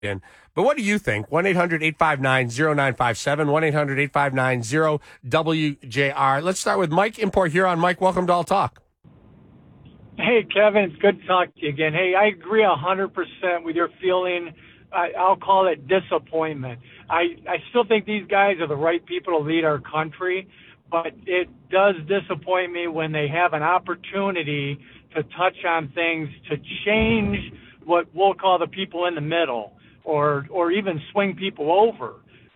in. But what do you think? 1-800-859-0957, 1-800-859-0WJR. Let's start with Mike in Port Huron. Mike, welcome to All Talk. Hey, Kevin, it's good to talk to you again. Hey, I agree 100% with your feeling. I'll call it disappointment. I still think these guys are the right people to lead our country, but it does disappoint me when they have an opportunity to touch on things to change what we'll call the people in the middle, or even swing people over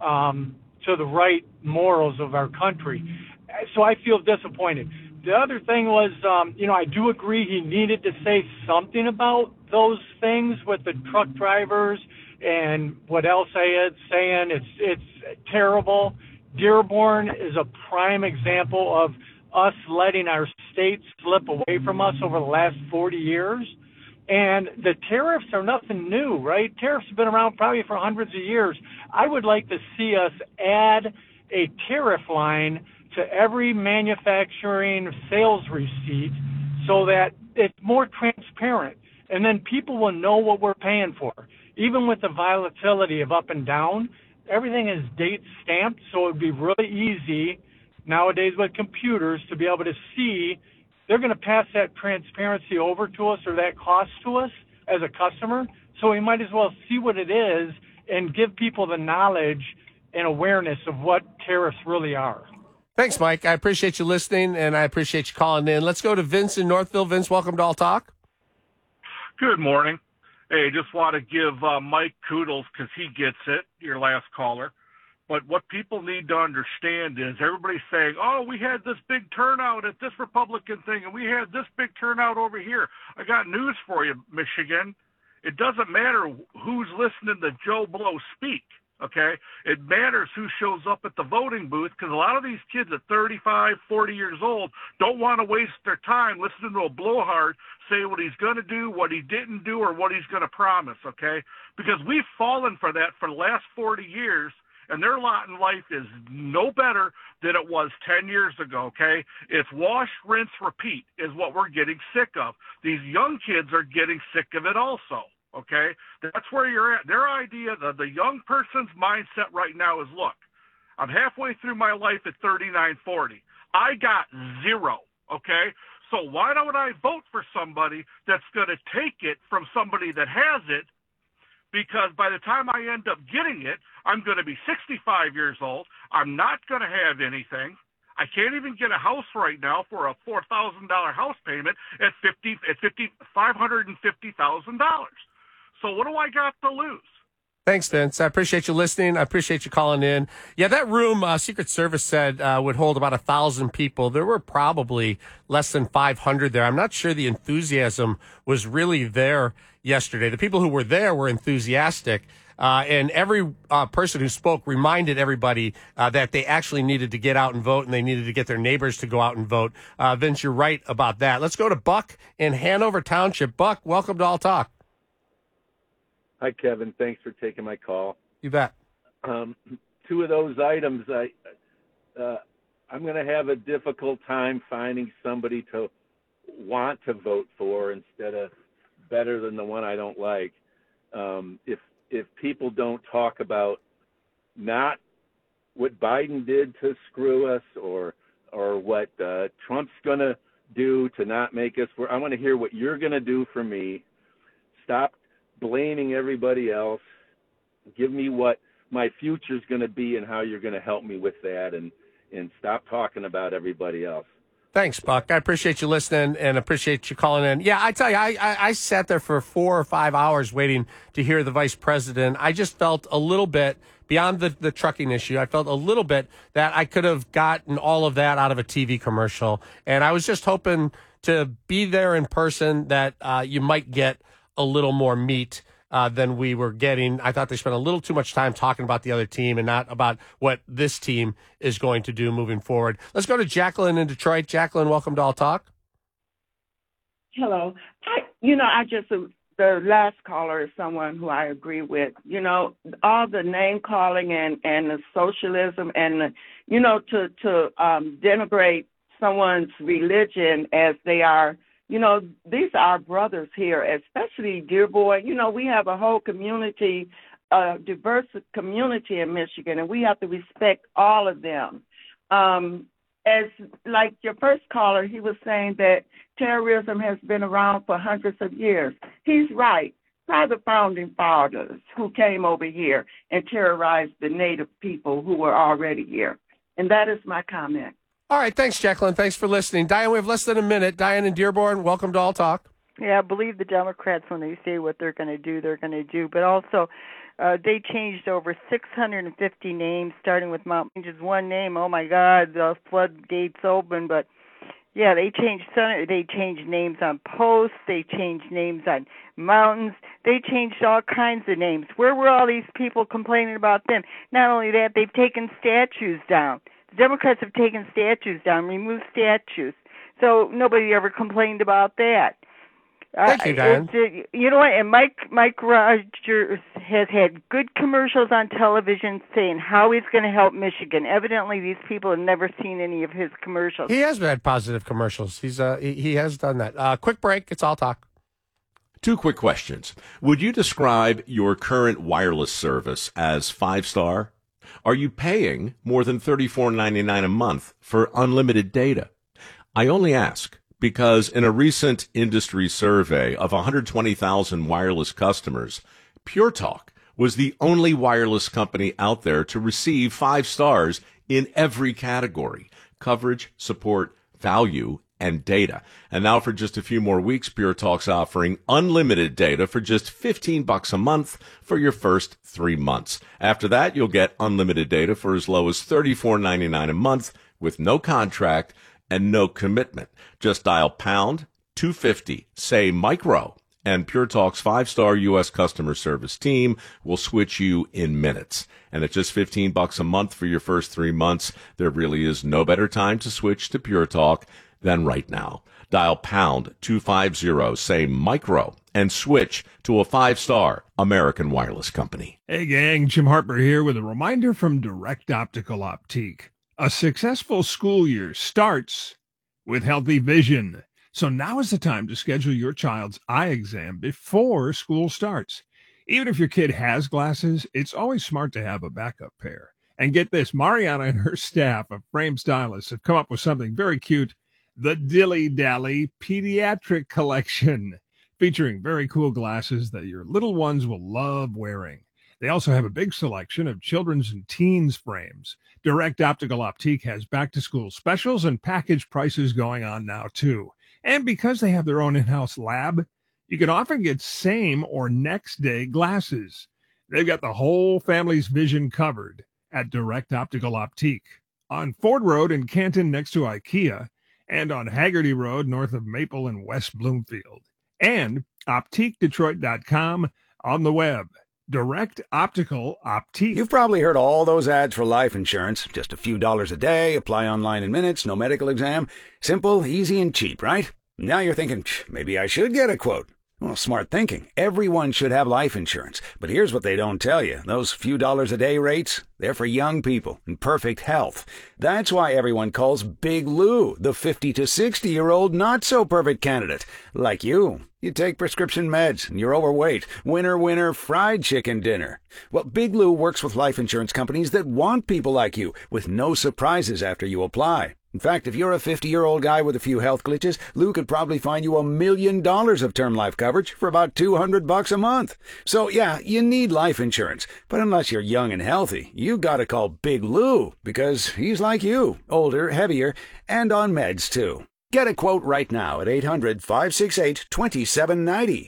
to the right morals of our country. So I feel disappointed. The other thing was, I do agree he needed to say something about those things with the truck drivers and what else I had saying. It's terrible. Dearborn is a prime example of us letting our state slip away from us over the last 40 years. And the tariffs are nothing new, right? Tariffs have been around probably for hundreds of years. I would like to see us add a tariff line to every manufacturing sales receipt so that it's more transparent. And then people will know what we're paying for. Even with the volatility of up and down, everything is date stamped, so it would be really easy nowadays with computers to be able to see they're going to pass that transparency over to us or that cost to us as a customer. So we might as well see what it is and give people the knowledge and awareness of what tariffs really are. Thanks, Mike. I appreciate you listening, and I appreciate you calling in. Let's go to Vince in Northville. Vince, welcome to All Talk. Good morning. Hey, just want to give Mike kudos because he gets it, your last caller. But what people need to understand is everybody's saying, oh, we had this big turnout at this Republican thing, and we had this big turnout over here. I got news for you, Michigan. It doesn't matter who's listening to Joe Blow speak, okay? It matters who shows up at the voting booth, because a lot of these kids at 35, 40 years old don't want to waste their time listening to a blowhard say what he's going to do, what he didn't do, or what he's going to promise, okay? Because we've fallen for that for the last 40 years, and their lot in life is no better than it was 10 years ago, okay? It's wash, rinse, repeat is what we're getting sick of. These young kids are getting sick of it also, okay? That's where you're at. Their idea, the young person's mindset right now is, look, I'm halfway through my life at 39, 40. I got zero, okay? So why don't I vote for somebody that's going to take it from somebody that has it? Because by the time I end up getting it, I'm going to be 65 years old. I'm not going to have anything. I can't even get a house right now for a $4,000 house payment at $550,000. So what do I got to lose? Thanks, Vince. I appreciate you listening. I appreciate you calling in. Yeah, that room, Secret Service said, would hold about 1,000 people. There were probably less than 500 there. I'm not sure the enthusiasm was really there yesterday. The people who were there were enthusiastic. And every person who spoke reminded everybody that they actually needed to get out and vote, and they needed to get their neighbors to go out and vote. Vince, you're right about that. Let's go to Buck in Hanover Township. Buck, welcome to All Talk. Hi, Kevin. Thanks for taking my call. You bet. Two of those items, I'm going to have a difficult time finding somebody to want to vote for instead of better than the one I don't like. If people don't talk about not what Biden did to screw us or what Trump's going to do to not make us, I want to hear what you're going to do for me. Stop blaming everybody else. Give me what my future's going to be and how you're going to help me with that, and stop talking about everybody else. Thanks, Buck. I appreciate you listening and appreciate you calling in. Yeah, I tell you, I sat there for 4 or 5 hours waiting to hear the vice president. I just felt a little bit, beyond the trucking issue, I felt a little bit that I could have gotten all of that out of a TV commercial. And I was just hoping to be there in person that you might get a little more meat than we were getting. I thought they spent a little too much time talking about the other team and not about what this team is going to do moving forward. Let's go to Jacqueline in Detroit. Jacqueline, welcome to All Talk. Hello. The last caller is someone who I agree with. All the name calling and the socialism and, to denigrate someone's religion as they are. These are our brothers here, especially Dearborn. We have a whole community a diverse community in Michigan, and we have to respect all of them. As like your first caller, he was saying that terrorism has been around for hundreds of years. He's right. Try the founding fathers who came over here and terrorized the native people who were already here. And that is my comment. All right. Thanks, Jacqueline. Thanks for listening. Diane, we have less than a minute. Diane in Dearborn, welcome to All Talk. Yeah, I believe the Democrats, when they say what they're going to do, they're going to do. But also, they changed over 650 names, starting with Mount just one name. Oh my God, the floodgates open. But yeah, they changed names on posts. They changed names on mountains. They changed all kinds of names. Where were all these people complaining about them? Not only that, they've taken statues down. The Democrats have taken statues down, removed statues. So nobody ever complained about that. Thank you, Diane. You know what? And Mike Rogers has had good commercials on television saying how he's going to help Michigan. Evidently, these people have never seen any of his commercials. He has had positive commercials. He has done that. Quick break. It's All Talk. 2 quick questions. Would you describe your current wireless service as 5-star? Are you paying more than $34.99 a month for unlimited data? I only ask because in a recent industry survey of 120,000 wireless customers, Pure Talk was the only wireless company out there to receive 5 stars in every category: coverage, support, value, and data. And now for just a few more weeks, Pure Talk's offering unlimited data for just $15 a month for your first 3 months. After that, you'll get unlimited data for as low as $34.99 a month with no contract and no commitment. Just dial pound 250, say micro, and Pure Talk's 5-star U.S. customer service team will switch you in minutes. And at just $15 a month for your first 3 months, there really is no better time to switch to Pure Talk than right now. Dial pound 250, say micro, and switch to a 5-star American wireless company. Hey gang, Jim Harper here with a reminder from Direct Optical Optique. A successful school year starts with healthy vision. So now is the time to schedule your child's eye exam before school starts. Even if your kid has glasses, it's always smart to have a backup pair. And get this, Mariana and her staff of Frame Stylists have come up with something very cute, the Dilly Dally Pediatric Collection, featuring very cool glasses that your little ones will love wearing. They also have a big selection of children's and teens frames. Direct Optical Optique has back-to-school specials and package prices going on now, too. And because they have their own in-house lab, you can often get same or next-day glasses. They've got the whole family's vision covered at Direct Optical Optique. On Ford Road in Canton next to IKEA, and on Haggerty Road north of Maple and West Bloomfield. And OptiqueDetroit.com on the web. Direct Optical Optique. You've probably heard all those ads for life insurance. Just a few dollars a day, apply online in minutes, no medical exam. Simple, easy, and cheap, right? Now you're thinking, maybe I should get a quote. Well, smart thinking. Everyone should have life insurance. But here's what they don't tell you. Those few dollars a day rates, they're for young people in perfect health. That's why everyone calls Big Lou the 50 to 60-year-old not-so-perfect candidate. Like you. You take prescription meds and you're overweight. Winner, winner, fried chicken dinner. Well, Big Lou works with life insurance companies that want people like you with no surprises after you apply. In fact, if you're a 50-year-old guy with a few health glitches, Lou could probably find you $1 million of term life coverage for about $200 a month. So yeah, you need life insurance. But unless you're young and healthy, you gotta call Big Lou because he's like you, older, heavier, and on meds too. Get a quote right now at 800-568-2790,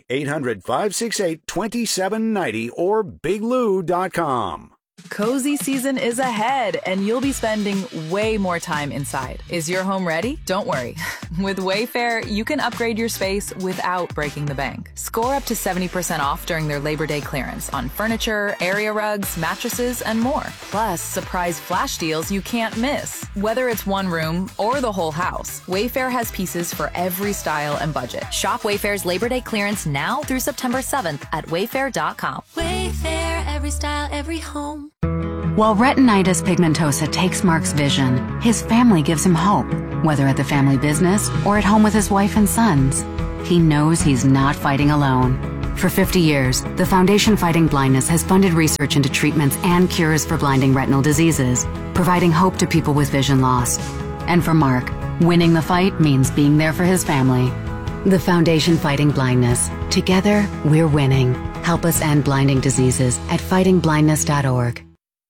800-568-2790, or biglou.com. Cozy season is ahead, and you'll be spending way more time inside. Is your home ready? Don't worry. With Wayfair, you can upgrade your space without breaking the bank. Score up to 70% off during their Labor Day clearance on furniture, area rugs, mattresses, and more. Plus, surprise flash deals you can't miss. Whether it's one room or the whole house, Wayfair has pieces for every style and budget. Shop Wayfair's Labor Day clearance now through September 7th at wayfair.com. Wayfair, every style, every home. While retinitis pigmentosa takes Mark's vision, his family gives him hope, whether at the family business or at home with his wife and sons. He knows he's not fighting alone. For 50 years, the Foundation Fighting Blindness has funded research into treatments and cures for blinding retinal diseases, providing hope to people with vision loss. And for Mark, winning the fight means being there for his family. The Foundation Fighting Blindness. Together, we're winning. Help us end blinding diseases at fightingblindness.org.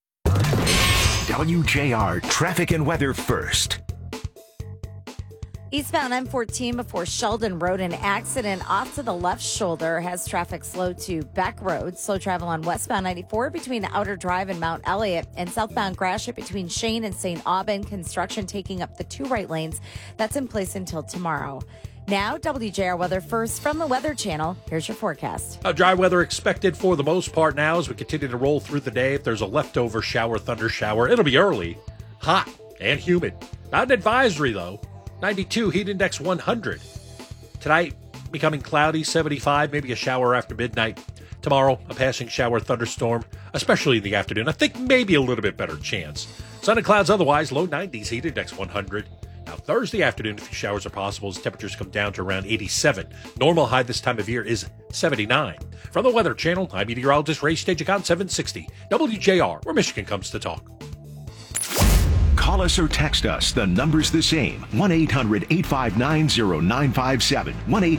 WJR Traffic and Weather first. Eastbound M14 before Sheldon Road, an accident off to the left shoulder has traffic slow to Beck Road. Slow travel on westbound 94 between Outer Drive and Mount Elliott, and southbound Gratiot between Shane and St. Aubin. Construction taking up the 2 right lanes. That's in place until tomorrow. Now, WJR weather first from the Weather Channel. Here's your forecast. Dry weather expected for the most part now as we continue to roll through the day. If there's a leftover shower, thunder shower, it'll be early, hot, and humid. Not an advisory, though. 92, heat index 100. Tonight, becoming cloudy, 75, maybe a shower after midnight. Tomorrow, a passing shower thunderstorm, especially in the afternoon. I think maybe a little bit better chance. Sun and clouds otherwise, low 90s, heat index 100. Now, Thursday afternoon, a few showers are possible as temperatures come down to around 87. Normal high this time of year is 79. From the Weather Channel, I'm meteorologist Ray Stagicon, 760 WJR, where Michigan comes to talk. Call us or text us. The number's the same. 1-800-859-0957.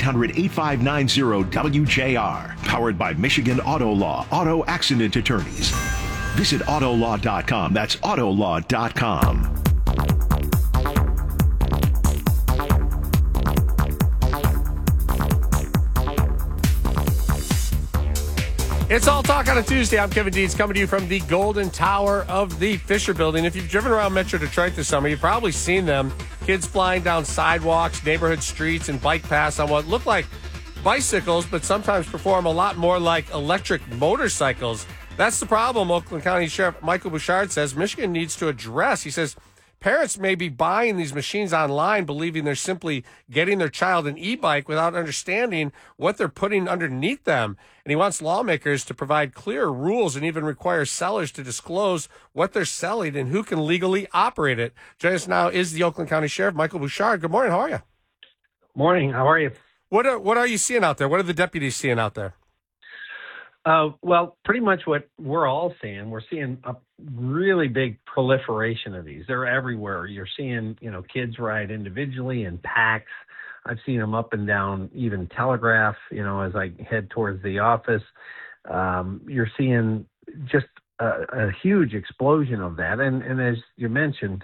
1-800-859-WJR. Powered by Michigan Auto Law. Auto Accident Attorneys. Visit autolaw.com. That's autolaw.com. It's All Talk on a Tuesday. I'm Kevin Deeds, coming to you from the Golden Tower of the Fisher Building. If you've driven around Metro Detroit this summer, you've probably seen them. Kids flying down sidewalks, neighborhood streets, and bike paths on what look like bicycles, but sometimes perform a lot more like electric motorcycles. That's the problem, Oakland County Sheriff Michael Bouchard says Michigan needs to address. He says parents may be buying these machines online, believing they're simply getting their child an e-bike without understanding what they're putting underneath them. And he wants lawmakers to provide clear rules and even require sellers to disclose what they're selling and who can legally operate it. Joining us now is the Oakland County Sheriff, Michael Bouchard. Good morning. How are you? Morning. How are you? What are you seeing out there? What are the deputies seeing out there? Well, pretty much what we're all seeing. We're seeing a really big proliferation of these. They're everywhere. You're seeing, kids ride individually in packs. I've seen them up and down, even Telegraph, as I head towards the office. You're seeing just a huge explosion of that. And as you mentioned,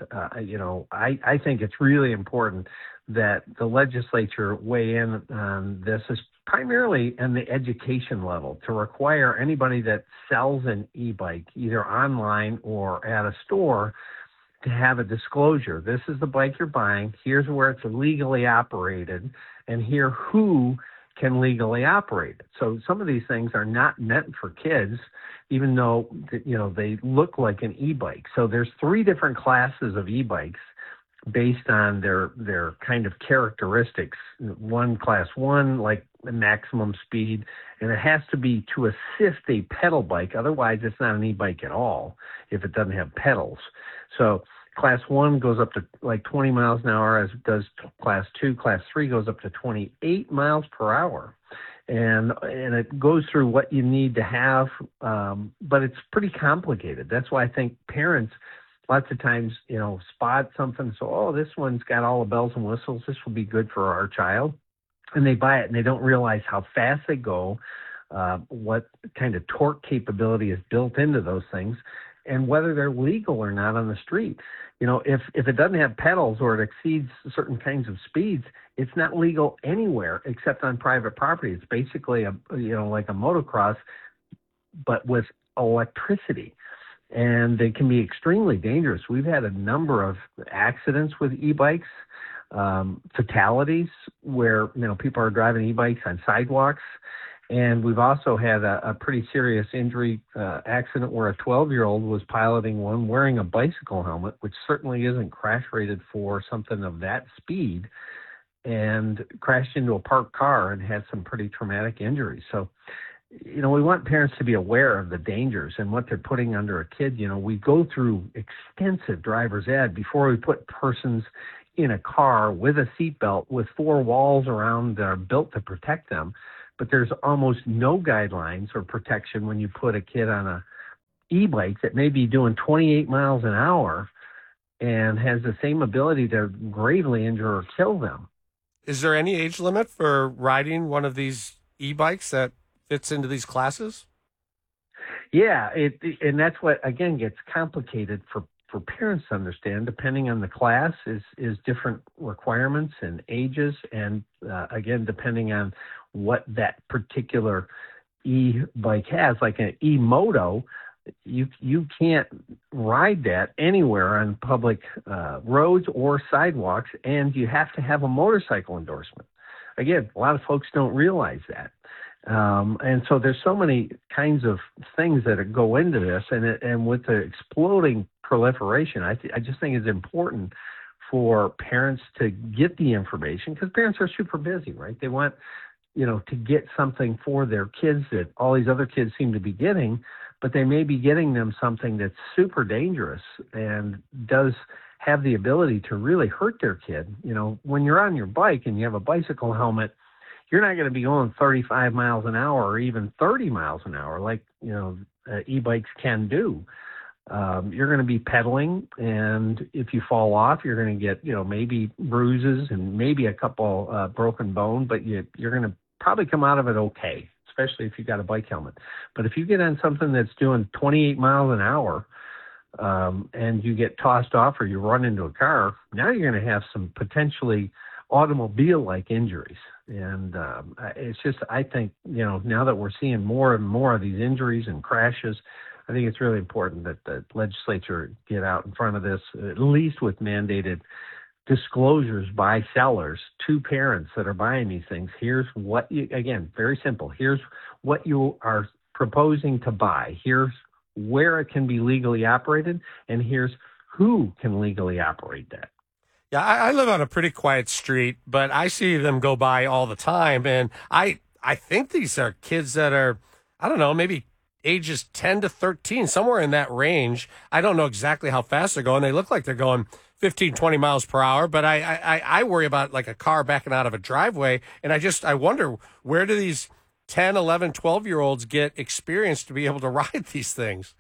I think it's really important that the legislature weigh in on this, is primarily in the education level, to require anybody that sells an e-bike, either online or at a store, to have a disclosure. This is the bike you're buying. Here's where it's legally operated, and here who can legally operate it. So some of these things are not meant for kids, even though they look like an e-bike. So there's 3 different classes of e-bikes based on their kind of characteristics. One, class 1, like the maximum speed, and it has to be to assist a pedal bike. Otherwise, it's not an e-bike at all if it doesn't have pedals. So class 1 goes up to like 20 miles an hour, as does class 2. Class 3 goes up to 28 miles per hour. And it goes through what you need to have, but it's pretty complicated. That's why I think parents lots of times, spot something. So, this one's got all the bells and whistles. This will be good for our child. And they buy it, and they don't realize how fast they go, what kind of torque capability is built into those things, and whether they're legal or not on the street. If it doesn't have pedals or it exceeds certain kinds of speeds, it's not legal anywhere except on private property. It's basically like a motocross, but with electricity. And they can be extremely dangerous. We've had a number of accidents with e-bikes, fatalities where, people are driving e-bikes on sidewalks. And we've also had a pretty serious injury accident where a 12-year-old was piloting one wearing a bicycle helmet, which certainly isn't crash rated for something of that speed, and crashed into a parked car and had some pretty traumatic injuries. So, we want parents to be aware of the dangers and what they're putting under a kid. We go through extensive driver's ed before we put persons in a car with a seatbelt with 4 walls around that are built to protect them, but there's almost no guidelines or protection when you put a kid on a e-bike that may be doing 28 miles an hour and has the same ability to gravely injure or kill them. Is there any age limit for riding one of these e-bikes that fits into these classes? Yeah, and that's what, again, gets complicated for parents to understand. Depending on the class is different requirements and ages, and again, depending on what that particular e-bike has, like an e-moto, you can't ride that anywhere on public roads or sidewalks, and you have to have a motorcycle endorsement. Again, a lot of folks don't realize that. And so there's so many kinds of things that go into this, and with the exploding proliferation, I just think it's important for parents to get the information, because parents are super busy, right? They want, to get something for their kids that all these other kids seem to be getting, but they may be getting them something that's super dangerous and does have the ability to really hurt their kid. When you're on your bike and you have a bicycle helmet, you're not going to be going 35 miles an hour or even 30 miles an hour like, e-bikes can do. You're going to be pedaling, and if you fall off, you're going to get, maybe bruises and maybe a couple broken bone, but you're going to probably come out of it okay, especially if you've got a bike helmet. But if you get on something that's doing 28 miles an hour and you get tossed off or you run into a car, now you're going to have some potentially automobile-like injuries. And it's just, I think, now that we're seeing more and more of these injuries and crashes, I think it's really important that the legislature get out in front of this, at least with mandated disclosures by sellers to parents that are buying these things. Here's what you, again, very simple. Here's what you are proposing to buy. Here's where it can be legally operated, and here's who can legally operate that. Yeah, I live on a pretty quiet street, but I see them go by all the time. And I think these are kids that are, I don't know, maybe ages 10 to 13, somewhere in that range. I don't know exactly how fast they're going. They look like they're going 15, 20 miles per hour, but I worry about like a car backing out of a driveway. And I wonder, where do these 10, 11, 12-year-olds get experience to be able to ride these things?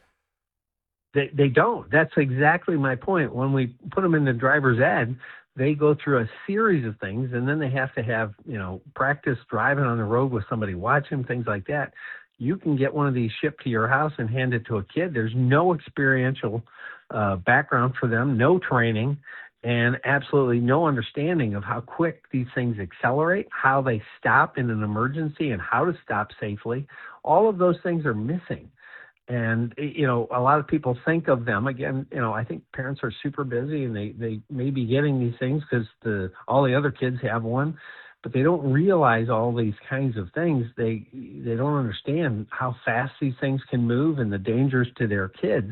They don't. That's exactly my point. When we put them in the driver's ed, they go through a series of things, and then they have to have, practice driving on the road with somebody watching, things like that. You can get one of these shipped to your house and hand it to a kid. There's no experiential background for them, no training, and absolutely no understanding of how quick these things accelerate, how they stop in an emergency, and how to stop safely. All of those things are missing. And, a lot of people think of them, again, I think parents are super busy, and they may be getting these things because all the other kids have one, but they don't realize all these kinds of things. They don't understand how fast these things can move and the dangers to their kids.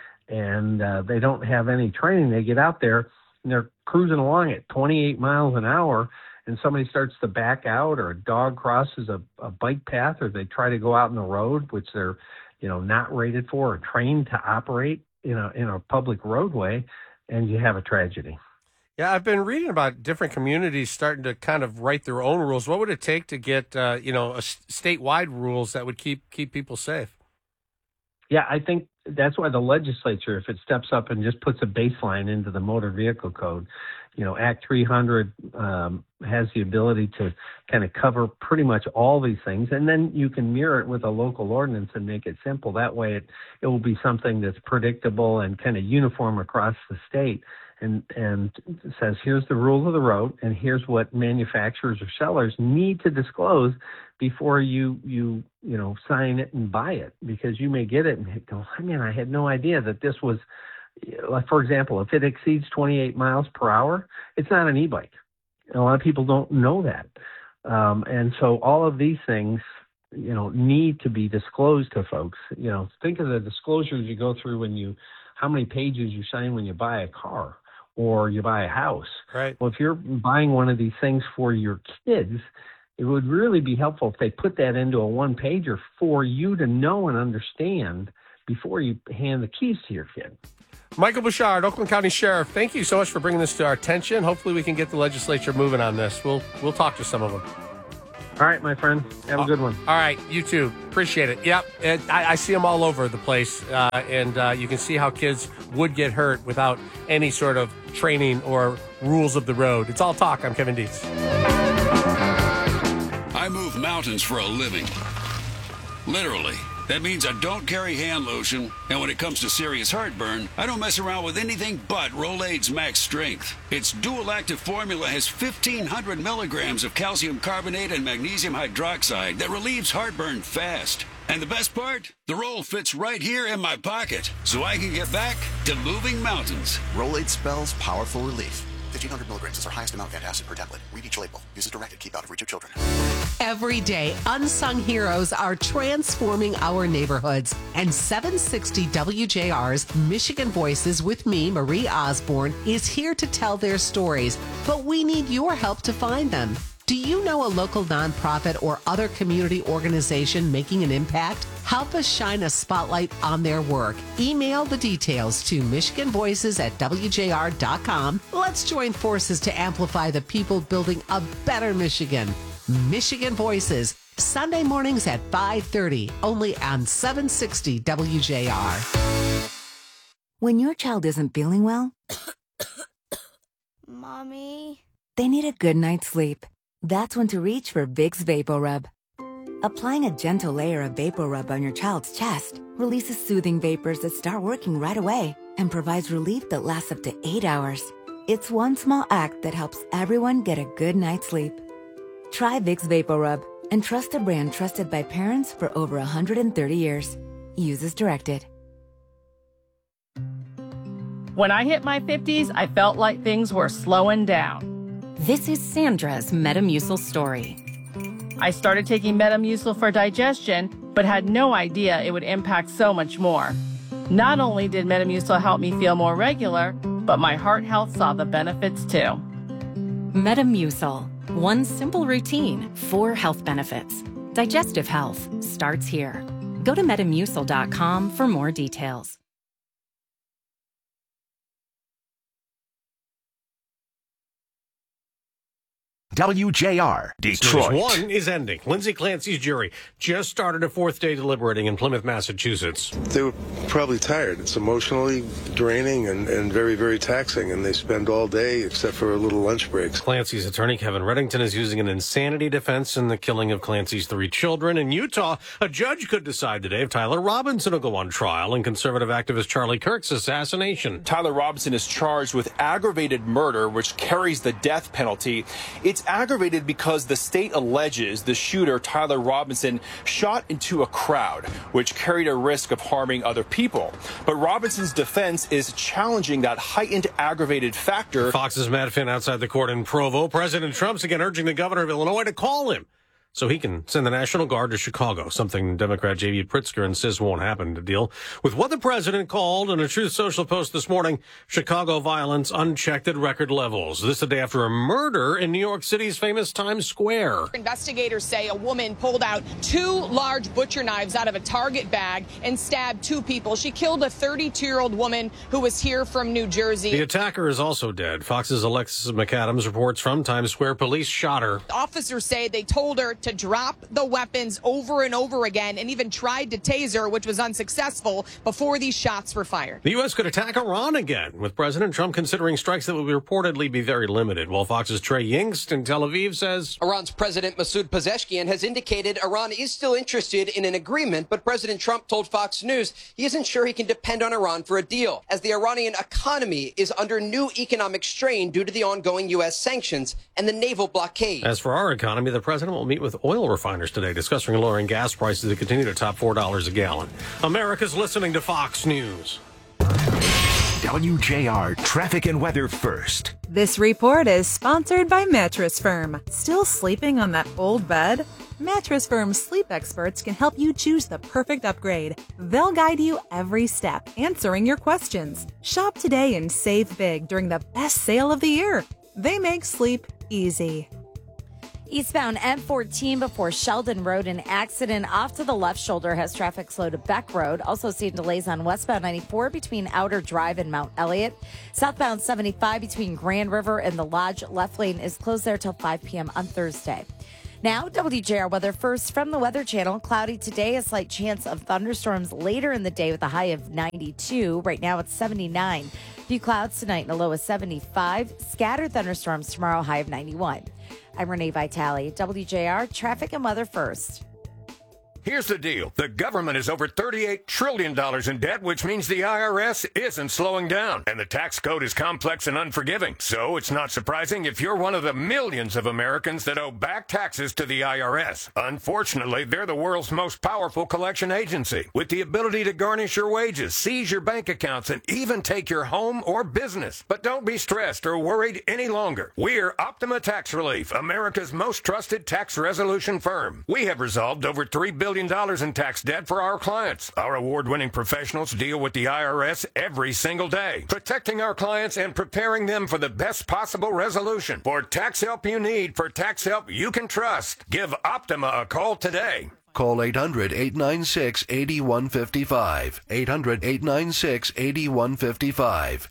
And they don't have any training. They get out there and they're cruising along at 28 miles an hour, and somebody starts to back out, or a dog crosses a bike path, or they try to go out in the road, which they're not rated for or trained to operate in a public roadway, and you have a tragedy. Yeah, I've been reading about different communities starting to kind of write their own rules. What would it take to get, a statewide rules that would keep people safe? Yeah, I think that's why the legislature, if it steps up and just puts a baseline into the motor vehicle code, Act 300 has the ability to kind of cover pretty much all these things. And then you can mirror it with a local ordinance and make it simple. That way it will be something that's predictable and kind of uniform across the state, and says, here's the rules of the road, and here's what manufacturers or sellers need to disclose before you sign it and buy it. Because you may get it and go, man, I had no idea that this was, like, for example, if it exceeds 28 miles per hour, it's not an e-bike. And a lot of people don't know that. And so all of these things, need to be disclosed to folks. Think of the disclosures you go through how many pages you sign when you buy a car or you buy a house. Right. Well, if you're buying one of these things for your kids, it would really be helpful if they put that into a one-pager for you to know and understand before you hand the keys to your kid. Michael Bouchard, Oakland County Sheriff, thank you so much for bringing this to our attention. Hopefully we can get the legislature moving on this. We'll talk to some of them. All right, my friend. Have a good one. All right, you too. Appreciate it. Yep, I see them all over the place, and you can see how kids would get hurt without any sort of training or rules of the road. It's all talk. I'm Kevin Dietz. I move mountains for a living. Literally. That means I don't carry hand lotion, and when it comes to serious heartburn, I don't mess around with anything but Rolaids Max Strength. Its dual-active formula has 1,500 milligrams of calcium carbonate and magnesium hydroxide that relieves heartburn fast. And the best part? The roll fits right here in my pocket, so I can get back to moving mountains. Rolaids spells powerful relief. 1,500 milligrams is our highest amount of antacid per tablet. Read each label. Use as directed. Keep out of reach of children. Every day, unsung heroes are transforming our neighborhoods. And 760 WJR's Michigan Voices with me, Marie Osborne, is here to tell their stories. But we need your help to find them. Do you know a local nonprofit or other community organization making an impact? Help us shine a spotlight on their work. Email the details to michiganvoices@wjr.com. Let's join forces to amplify the people building a better Michigan. Michigan Voices, Sunday mornings at 5:30, only on 760 WJR. When your child isn't feeling well, Mommy? they need a good night's sleep. That's when to reach for Vicks VapoRub. Applying a gentle layer of VapoRub on your child's chest releases soothing vapors that start working right away and provides relief that lasts up to 8 hours. It's one small act that helps everyone get a good night's sleep. Try Vicks VapoRub and trust a brand trusted by parents for over 130 years. Use as directed. When I hit my 50s, I felt like things were slowing down. This is Sandra's Metamucil story. I started taking Metamucil for digestion, but had no idea it would impact so much more. Not only did Metamucil help me feel more regular, but my heart health saw the benefits too. Metamucil. One simple routine, 4 health benefits. Digestive health starts here. Go to Metamucil.com for more details. WJR, Detroit. Series 1 is ending. Lindsay Clancy's jury just started a 4th day deliberating in Plymouth, Massachusetts. They were probably tired. It's emotionally draining and very, very taxing, and they spend all day except for a little lunch breaks. Clancy's attorney, Kevin Reddington, is using an insanity defense in the killing of Clancy's 3 children. In Utah, a judge could decide today if Tyler Robinson will go on trial in conservative activist Charlie Kirk's assassination. Tyler Robinson is charged with aggravated murder, which carries the death penalty. It's aggravated because the state alleges the shooter, Tyler Robinson, shot into a crowd, which carried a risk of harming other people. But Robinson's defense is challenging that heightened aggravated factor. Fox's Matt Finn outside the court in Provo. President Trump's again urging the governor of Illinois to call him so he can send the National Guard to Chicago, something Democrat J.B. Pritzker insists won't happen, to deal with what the president called in a Truth Social post this morning, Chicago violence unchecked at record levels. This the day after a murder in New York City's famous Times Square. Investigators say a woman pulled out 2 large butcher knives out of a Target bag and stabbed 2 people. She killed a 32-year-old woman who was here from New Jersey. The attacker is also dead. Fox's Alexis McAdams reports from Times Square police shot her. Officers say they told her to drop the weapons over and over again and even tried to tase her, which was unsuccessful, before these shots were fired. The U.S. could attack Iran again, with President Trump considering strikes that will reportedly be very limited, while Fox's Trey Yingst in Tel Aviv says Iran's President Masoud Pezeshkian has indicated Iran is still interested in an agreement, but President Trump told Fox News he isn't sure he can depend on Iran for a deal, as the Iranian economy is under new economic strain due to the ongoing U.S. sanctions and the naval blockade. As for our economy, the president will meet with oil refiners today, discussing lowering gas prices that continue to top $4 a gallon. America's listening to Fox News. WJR traffic and weather first. This report is sponsored by Mattress Firm. Still sleeping on that old bed? Mattress Firm's sleep experts can help you choose the perfect upgrade. They'll guide you every step, answering your questions. Shop today and save big during the best sale of the year. They make sleep easy. Eastbound M14 before Sheldon Road, an accident off to the left shoulder has traffic slow to Beck Road. Also seeing delays on westbound 94 between Outer Drive and Mount Elliott. Southbound 75 between Grand River and the Lodge. Left lane is closed there till 5 p.m. on Thursday. Now, WJR weather first from the Weather Channel. Cloudy today, a slight chance of thunderstorms later in the day with a high of 92. Right now it's 79. Few clouds tonight and a low of 75. Scattered thunderstorms tomorrow, high of 91. I'm Renee Vitale, WJR Traffic and Weather First. Here's the deal. The government is over $38 trillion in debt, which means the IRS isn't slowing down. And the tax code is complex and unforgiving. So it's not surprising if you're one of the millions of Americans that owe back taxes to the IRS. Unfortunately, they're the world's most powerful collection agency, with the ability to garnish your wages, seize your bank accounts, and even take your home or business. But don't be stressed or worried any longer. We're Optima Tax Relief, America's most trusted tax resolution firm. We have resolved over $3 billion in tax debt for our clients. Our award-winning professionals deal with the IRS every single day, protecting our clients and preparing them for the best possible resolution. For tax help you need, for tax help you can trust, give Optima a call today. Call 800-896-8155. 800-896-8155.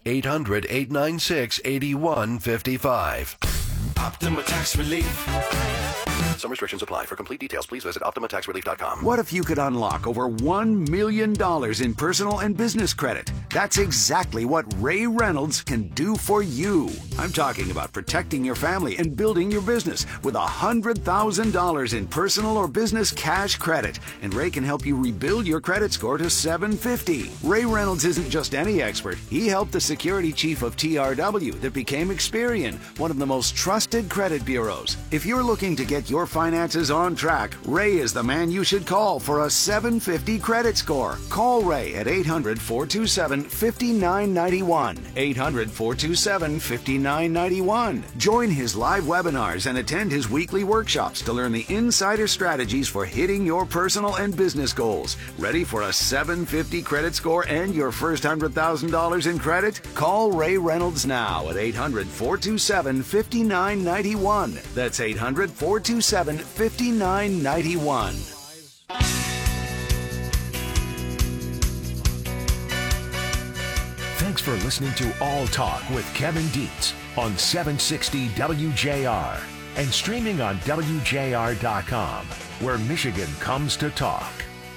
800-896-8155. Optima Tax Relief. Some restrictions apply. For complete details, please visit OptimaTaxRelief.com. What if you could unlock over $1 million in personal and business credit? That's exactly what Ray Reynolds can do for you. I'm talking about protecting your family and building your business with $100,000 in personal or business cash credit. And Ray can help you rebuild your credit score to 750. Ray Reynolds isn't just any expert. He helped the security chief of TRW that became Experian, one of the most trusted credit bureaus. If you're looking to get your finances on track, Ray is the man you should call for a 750 credit score. Call Ray at 800-427-5991. 800-427-5991. Join his live webinars and attend his weekly workshops to learn the insider strategies for hitting your personal and business goals. Ready for a 750 credit score and your first $100,000 in credit? Call Ray Reynolds now at 800-427-5991. That's 800-427-5991. Thanks for listening to All Talk with Kevin Dietz on 760 WJR and streaming on WJR.com, where Michigan comes to talk.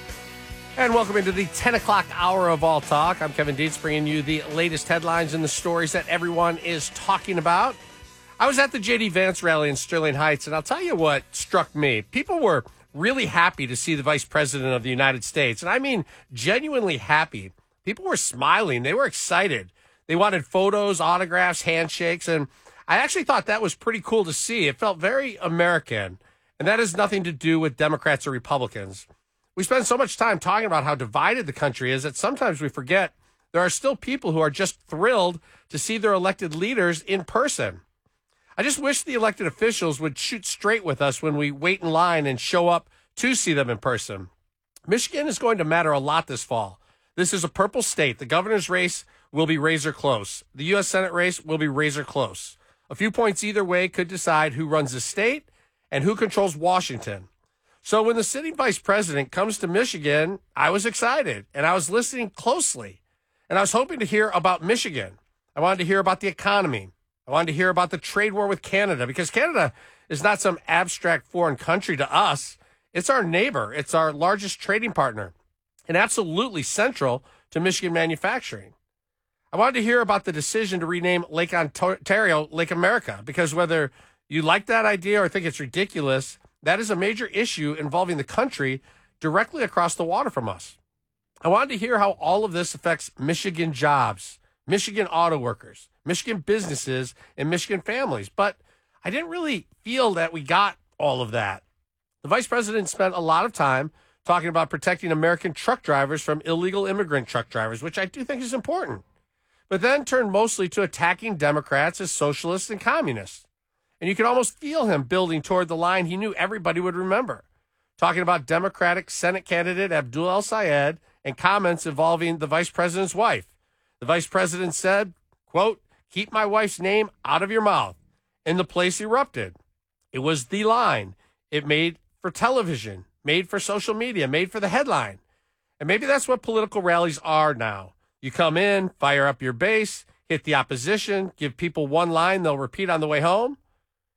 And welcome into the 10 o'clock hour of All Talk. I'm Kevin Dietz, bringing you the latest headlines and the stories that everyone is talking about. I was at the J.D. Vance rally in Sterling Heights, and I'll tell you what struck me. People were really happy to see the Vice President of the United States, and I mean genuinely happy. People were smiling. They were excited. They wanted photos, autographs, handshakes, and I actually thought that was pretty cool to see. It felt very American, and that has nothing to do with Democrats or Republicans. We spend so much time talking about how divided the country is that sometimes we forget there are still people who are just thrilled to see their elected leaders in person. I just wish the elected officials would shoot straight with us when we wait in line and show up to see them in person. Michigan is going to matter a lot this fall. This is a purple state. The governor's race will be razor close. The U.S. Senate race will be razor close. A few points either way could decide who runs the state and who controls Washington. So when the sitting vice president comes to Michigan, I was excited, and I was listening closely, and I was hoping to hear about Michigan. I wanted to hear about the economy. I wanted to hear about the trade war with Canada, because Canada is not some abstract foreign country to us. It's our neighbor. It's our largest trading partner and absolutely central to Michigan manufacturing. I wanted to hear about the decision to rename Lake Ontario Lake America, because whether you like that idea or think it's ridiculous, that is a major issue involving the country directly across the water from us. I wanted to hear how all of this affects Michigan jobs, Michigan auto workers, Michigan businesses, and Michigan families. But I didn't really feel that we got all of that. The vice president spent a lot of time talking about protecting American truck drivers from illegal immigrant truck drivers, which I do think is important, but then turned mostly to attacking Democrats as socialists and communists. And you could almost feel him building toward the line he knew everybody would remember, talking about Democratic Senate candidate Abdul El-Sayed and comments involving the vice president's wife. The vice president said, quote, "Keep my wife's name out of your mouth." And the place erupted. It was the line. It made for television, made for social media, made for the headline. And maybe that's what political rallies are now. You come in, fire up your base, hit the opposition, give people one line they'll repeat on the way home.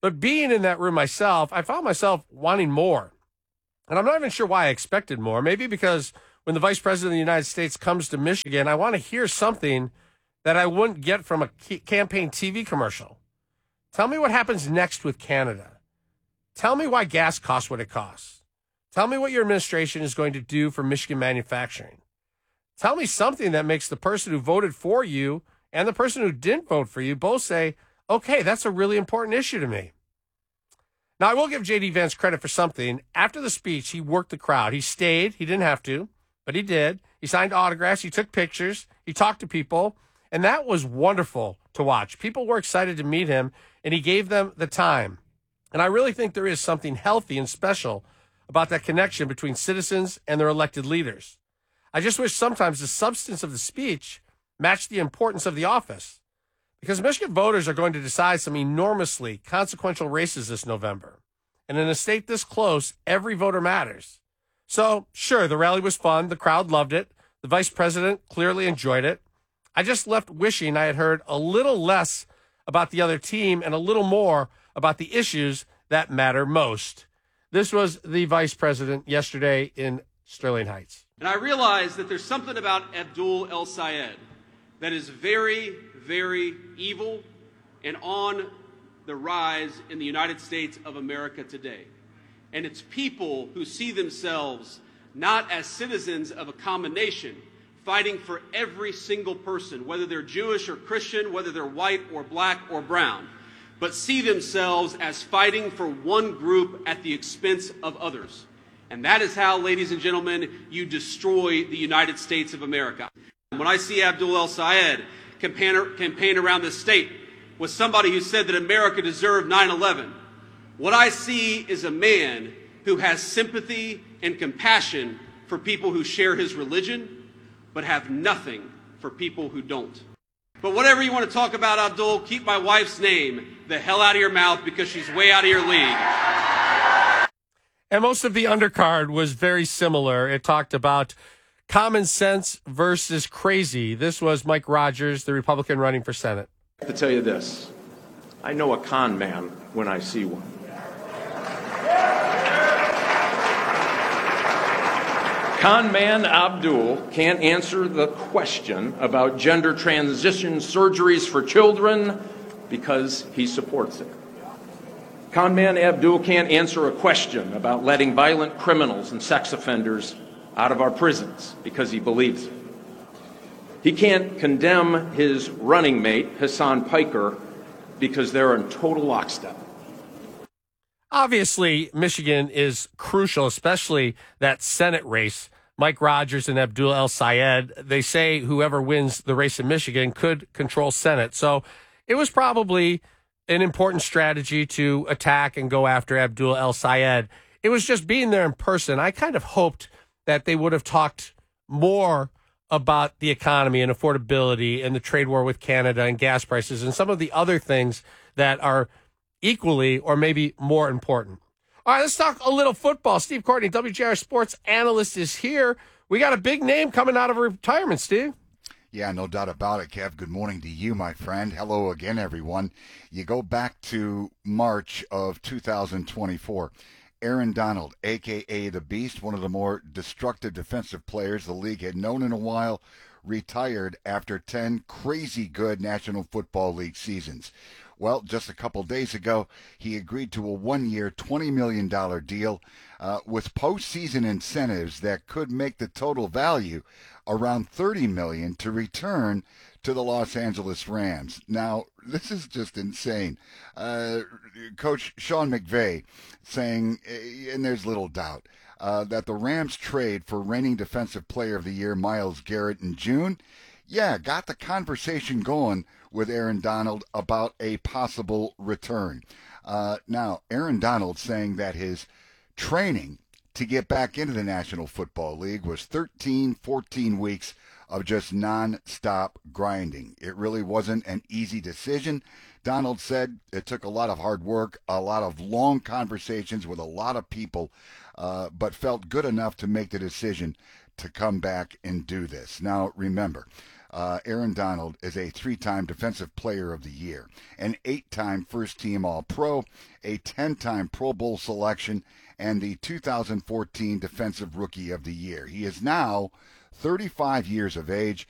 But being in that room myself, I found myself wanting more. And I'm not even sure why I expected more. Maybe because when the Vice President of the United States comes to Michigan, I want to hear something that I wouldn't get from a campaign TV commercial. Tell me what happens next with Canada. Tell me why gas costs what it costs. Tell me what your administration is going to do for Michigan manufacturing. Tell me something that makes the person who voted for you and the person who didn't vote for you both say, okay, that's a really important issue to me. Now, I will give J.D. Vance credit for something. After the speech, he worked the crowd. He stayed. He didn't have to, but he did. He signed autographs. He took pictures. He talked to people. And that was wonderful to watch. People were excited to meet him, and he gave them the time. And I really think there is something healthy and special about that connection between citizens and their elected leaders. I just wish sometimes the substance of the speech matched the importance of the office. Because Michigan voters are going to decide some enormously consequential races this November. And in a state this close, every voter matters. So, sure, the rally was fun. The crowd loved it. The vice president clearly enjoyed it. I just left wishing I had heard a little less about the other team and a little more about the issues that matter most. This was the vice president yesterday in Sterling Heights. And I realize that there's something about Abdul El-Sayed that is very, very evil and on the rise in the United States of America today. And it's people who see themselves not as citizens of a common nation, fighting for every single person, whether they're Jewish or Christian, whether they're white or black or brown, but see themselves as fighting for one group at the expense of others. And that is how, ladies and gentlemen, you destroy the United States of America. When I see Abdul El-Sayed campaign around the state with somebody who said that America deserved 9/11, what I see is a man who has sympathy and compassion for people who share his religion, but have nothing for people who don't. But whatever you want to talk about, Abdul, keep my wife's name the hell out of your mouth because she's way out of your league. And most of the undercard was very similar. It talked about common sense versus crazy. This was Mike Rogers, the Republican running for Senate. I have to tell you this. I know a con man when I see one. Con man Abdul can't answer the question about gender transition surgeries for children because he supports it. Con man Abdul can't answer a question about letting violent criminals and sex offenders out of our prisons because he believes it. He can't condemn his running mate, Hassan Piker, because they're in total lockstep. Obviously, Michigan is crucial, especially that Senate race. Mike Rogers and Abdul El-Sayed, they say whoever wins the race in Michigan could control Senate. So it was probably an important strategy to attack and go after Abdul El-Sayed. It was just being there in person. I kind of hoped that they would have talked more about the economy and affordability and the trade war with Canada and gas prices and some of the other things that are equally or maybe more important. All right, let's talk a little football. Steve Courtney, WJR sports analyst, is here. We got a big name coming out of retirement, Steve. Yeah, no doubt about it, Kev. Good morning to you, my friend. Hello again, everyone. You go back to March of 2024. Aaron Donald, a.k.a. the Beast, one of the more destructive defensive players the league had known in a while, retired after 10 crazy good National Football League seasons. Well, just a couple days ago, he agreed to a one-year, $20 million deal with postseason incentives that could make the total value around $30 million to return to the Los Angeles Rams. Now, this is just insane. Coach Sean McVay saying, and there's little doubt, that the Rams trade for reigning Defensive Player of the Year Myles Garrett in June, got the conversation going with Aaron Donald about a possible return. Now, Aaron Donald saying that his training to get back into the National Football League was 14 weeks of just non-stop grinding. It really wasn't an easy decision. Donald said it took a lot of hard work, a lot of long conversations with a lot of people, but felt good enough to make the decision to come back and do this. Now, remember, Aaron Donald is a 3-time Defensive Player of the Year, an 8-time First-Team All-Pro, a 10-time Pro Bowl selection, and the 2014 Defensive Rookie of the Year. He is now 35 years of age,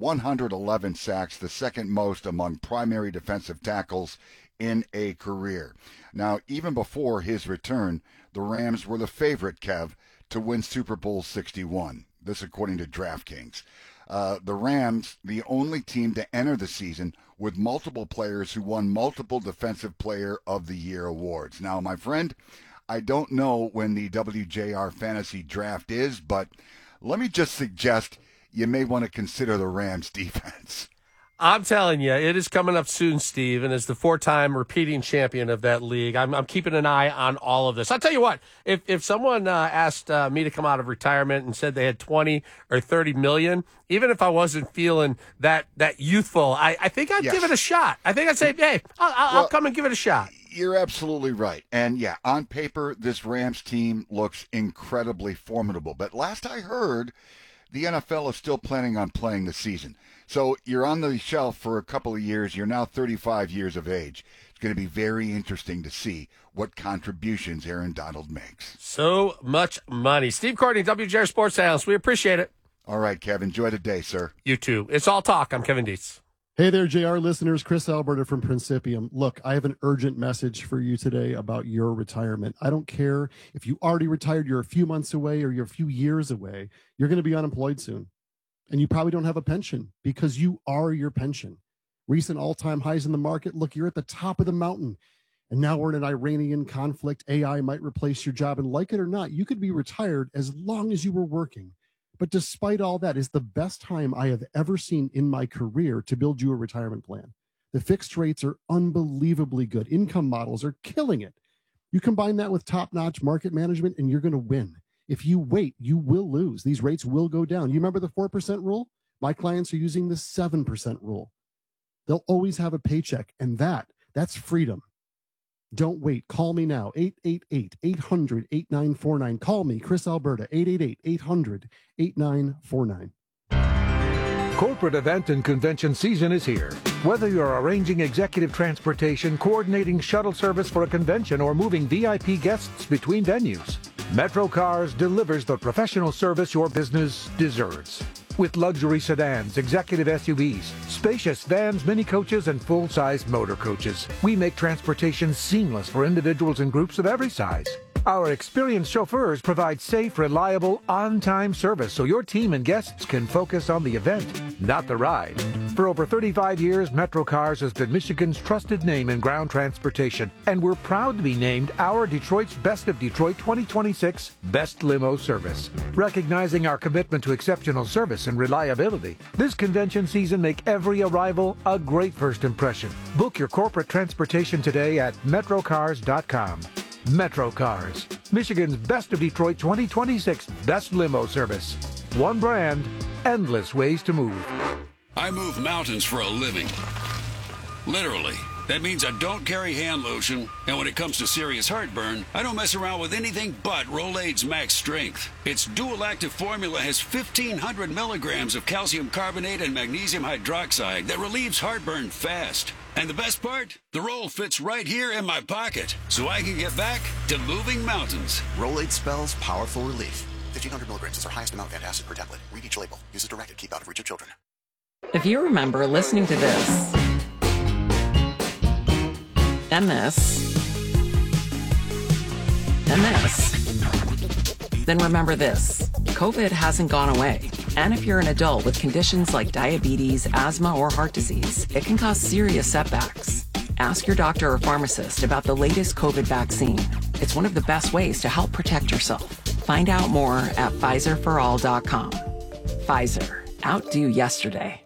111 sacks, the second most among primary defensive tackles in a career. Now, even before his return, the Rams were the favorite, Kev, to win Super Bowl 61. This according to DraftKings. The Rams, the only team to enter the season with multiple players who won multiple Defensive Player of the Year awards. Now, my friend, I don't know when the WJR Fantasy Draft is, but let me just suggest you may want to consider the Rams defense. I'm telling you, it is coming up soon, Steve, and as the 4-time repeating champion of that league, I'm keeping an eye on all of this. I'll tell you what, if someone asked me to come out of retirement and said they had 20 or 30 million, even if I wasn't feeling that youthful, I think I'd give it a shot. I think I'd say, hey, I'll come and give it a shot. You're absolutely right. And, yeah, on paper, this Rams team looks incredibly formidable. But last I heard, the NFL is still planning on playing the season. So you're on the shelf for a couple of years. You're now 35 years of age. It's going to be very interesting to see what contributions Aaron Donald makes. So much money. Steve Courtney, WJR Sports Analyst. We appreciate it. All right, Kev. Enjoy the day, sir. You too. It's All Talk. I'm Kevin Dietz. Hey there, JR listeners. Chris Alberta from Principium. Look, I have an urgent message for you today about your retirement. I don't care if you already retired, you're a few months away, or you're a few years away. You're going to be unemployed soon. And you probably don't have a pension because you are your pension. Recent all-time highs in the market. Look, you're at the top of the mountain. And now we're in an Iranian conflict. AI might replace your job. And like it or not, you could be retired as long as you were working. But despite all that, it's the best time I have ever seen in my career to build you a retirement plan. The fixed rates are unbelievably good. Income models are killing it. You combine that with top-notch market management, and you're going to win. If you wait, you will lose. These rates will go down. You remember the 4% rule? My clients are using the 7% rule. They'll always have a paycheck, and that's freedom. Don't wait. Call me now, 888-800-8949. Call me, Chris Alberta, 888-800-8949. Corporate event and convention season is here. Whether you're arranging executive transportation, coordinating shuttle service for a convention, or moving VIP guests between venues, Metro Cars delivers the professional service your business deserves. With luxury sedans, executive SUVs, spacious vans, mini coaches, and full-size motor coaches, we make transportation seamless for individuals and groups of every size. Our experienced chauffeurs provide safe, reliable, on-time service so your team and guests can focus on the event, not the ride. For over 35 years, Metro Cars has been Michigan's trusted name in ground transportation, and we're proud to be named our Detroit's Best of Detroit 2026 Best Limo Service. Recognizing our commitment to exceptional service and reliability, this convention season make every arrival a great first impression. Book your corporate transportation today at metrocars.com. Metro Cars, Michigan's Best of Detroit 2026 Best Limo Service. One brand, endless ways to move. I move mountains for a living. Literally. That means I don't carry hand lotion, and when it comes to serious heartburn, I don't mess around with anything but Rolaids Max Strength. Its dual-active formula has 1,500 milligrams of calcium carbonate and magnesium hydroxide that relieves heartburn fast. And the best part? The roll fits right here in my pocket, so I can get back to moving mountains. Rolaids spells powerful relief. 1,500 milligrams is our highest amount of antacid per tablet. Read each label. Use as directed. Keep out of reach of children. If you remember listening to this, and this, and this, then remember this. COVID hasn't gone away. And if you're an adult with conditions like diabetes, asthma, or heart disease, it can cause serious setbacks. Ask your doctor or pharmacist about the latest COVID vaccine. It's one of the best ways to help protect yourself. Find out more at PfizerForAll.com. Pfizer. Outdo yesterday.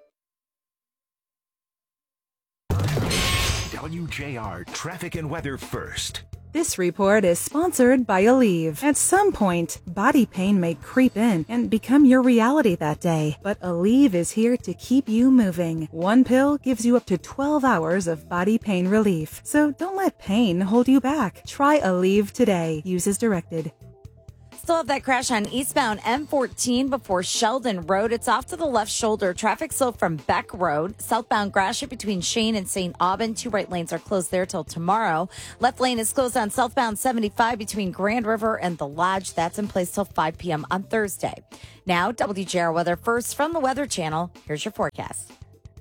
WJR Traffic and Weather First. This report is sponsored by Aleve. At some point, body pain may creep in and become your reality that day. But Aleve is here to keep you moving. One pill gives you up to 12 hours of body pain relief. So don't let pain hold you back. Try Aleve today. Use as directed. Still have that crash on eastbound M14 before Sheldon Road. It's off to the left shoulder. Traffic slow from Beck Road. Southbound Gratiot between Shane and St. Aubin. 2 right lanes are closed there till tomorrow. Left lane is closed on southbound 75 between Grand River and the Lodge. That's in place till 5 p.m. on Thursday. Now, WJR weather first from the Weather Channel. Here's your forecast.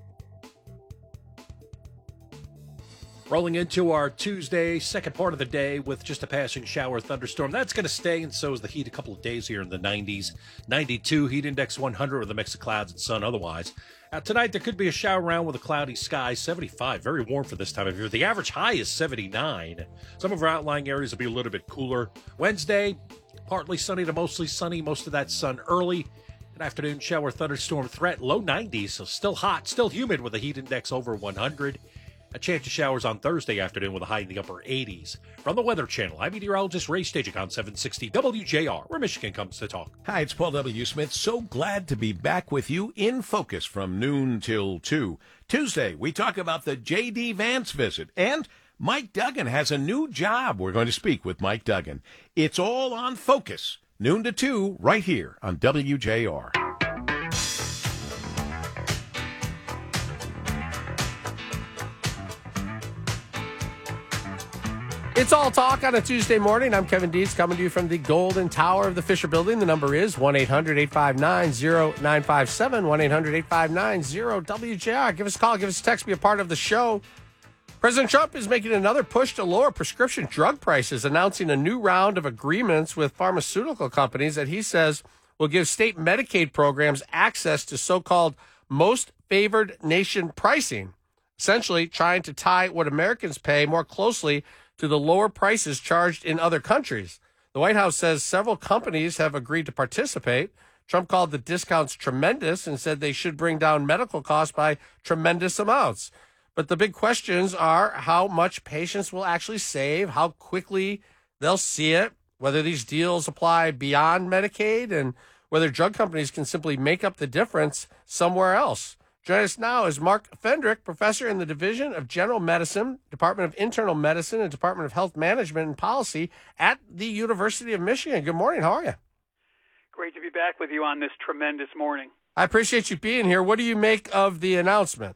Rolling into our Tuesday, second part of the day with just a passing shower thunderstorm. That's going to stay, and so is the heat. A couple of days here in the 90s. 92, heat index 100 with a mix of clouds and sun otherwise. Tonight, there could be a shower around with a cloudy sky. 75, very warm for this time of year. The average high is 79. Some of our outlying areas will be a little bit cooler. Wednesday, partly sunny to mostly sunny. Most of that sun early. An afternoon shower thunderstorm threat, low 90s, so still hot, still humid with a heat index over 100. A chance of showers on Thursday afternoon with a high in the upper 80s. From the Weather Channel, I'm meteorologist Ray Stajic on 760 WJR, where Michigan comes to talk. Hi, it's Paul W. Smith. So glad to be back with you in focus from noon till 2. Tuesday, we talk about the J.D. Vance visit, and Mike Duggan has a new job. We're going to speak with Mike Duggan. It's all on Focus, noon to 2, right here on WJR. It's All Talk on a Tuesday morning. I'm Kevin Dietz coming to you from the Golden Tower of the Fisher Building. The number is 1-800-859-0957, 1-800-859-0WJR. Give us a call, give us a text, be a part of the show. President Trump is making another push to lower prescription drug prices, announcing a new round of agreements with pharmaceutical companies that he says will give state Medicaid programs access to so-called most favored nation pricing, essentially trying to tie what Americans pay more closely to the lower prices charged in other countries. The White House says several companies have agreed to participate. Trump called the discounts tremendous and said they should bring down medical costs by tremendous amounts. But the big questions are how much patients will actually save, how quickly they'll see it, whether these deals apply beyond Medicaid, and whether drug companies can simply make up the difference somewhere else. Joining us now is Mark Fendrick, professor in the Division of General Medicine, Department of Internal Medicine, and Department of Health Management and Policy at the University of Michigan. Good morning. How are you? Great to be back with you on this tremendous morning. I appreciate you being here. What do you make of the announcement?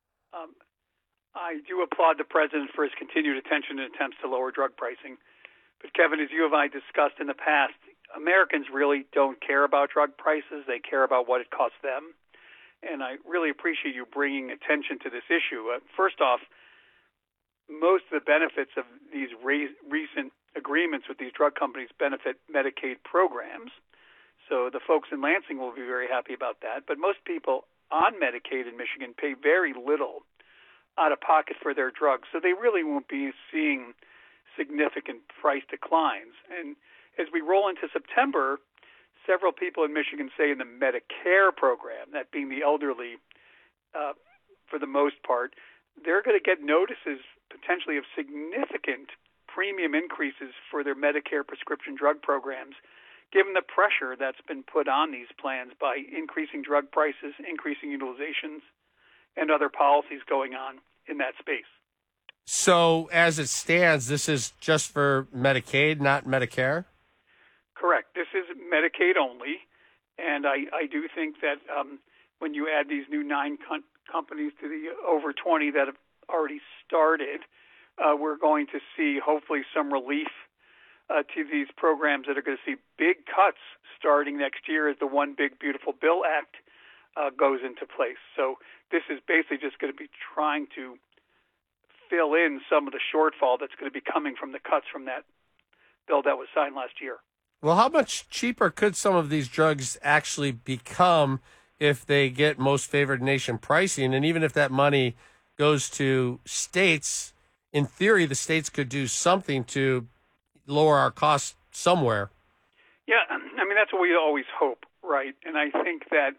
I do applaud the president for his continued attention and attempts to lower drug pricing. But, Kevin, as you and I discussed in the past, Americans really don't care about drug prices. They care about what it costs them. And I really appreciate you bringing attention to this issue. First off, most of the benefits of these recent agreements with these drug companies benefit Medicaid programs. So the folks in Lansing will be very happy about that. But most people on Medicaid in Michigan pay very little out of pocket for their drugs. So they really won't be seeing significant price declines. And as we roll into September, several people in Michigan say in the Medicare program, that being the elderly for the most part, they're going to get notices potentially of significant premium increases for their Medicare prescription drug programs, given the pressure that's been put on these plans by increasing drug prices, increasing utilizations, and other policies going on in that space. So as it stands, this is just for Medicaid, not Medicare? Correct. This is Medicaid only, and I do think that when you add these new 9 companies to the over 20 that have already started, we're going to see hopefully some relief to these programs that are going to see big cuts starting next year as the One Big Beautiful Bill Act goes into place. So this is basically just going to be trying to fill in some of the shortfall that's going to be coming from the cuts from that bill that was signed last year. Well, how much cheaper could some of these drugs actually become if they get most favored nation pricing? And even if that money goes to states, in theory, the states could do something to lower our costs somewhere. Yeah, I mean, that's what we always hope, right? And I think that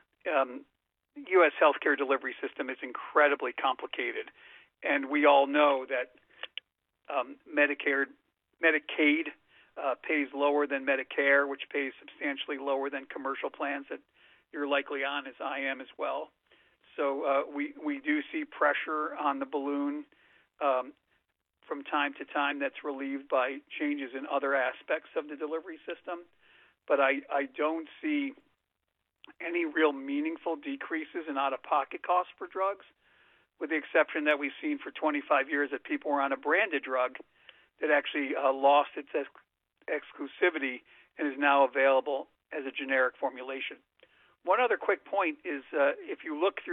U.S. healthcare delivery system is incredibly complicated. And we all know that Medicaid pays lower than Medicare, which pays substantially lower than commercial plans that you're likely on, as I am as well. So we do see pressure on the balloon from time to time that's relieved by changes in other aspects of the delivery system. but I don't see any real meaningful decreases in out-of-pocket costs for drugs, with the exception that we've seen for 25 years that people were on a branded drug that actually lost its exclusivity and is now available as a generic formulation. One other quick point is if you look through